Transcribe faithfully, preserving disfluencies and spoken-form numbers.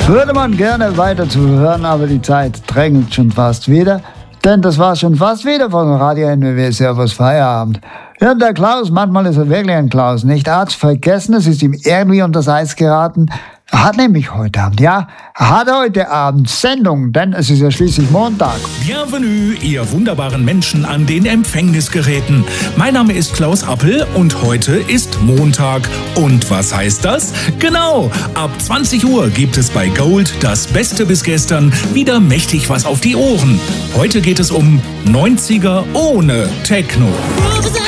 Würde man gerne weiter zuhören, aber die Zeit drängelt schon fast wieder. Denn das war schon fast wieder von Radio N W W Servus Feierabend. Ja, der Klaus, manchmal ist er wirklich ein Klaus, nicht? Er hat's vergessen, es ist ihm irgendwie unter das Eis geraten. Er hat nämlich heute Abend, ja, er hat heute Abend Sendung, denn es ist ja schließlich Montag. Bienvenue, ihr wunderbaren Menschen an den Empfängnisgeräten. Mein Name ist Klaus Appel und heute ist Montag. Und was heißt das? Genau, ab zwanzig Uhr gibt es bei Gold das Beste bis gestern wieder mächtig was auf die Ohren. Heute geht es um neunziger ohne Techno.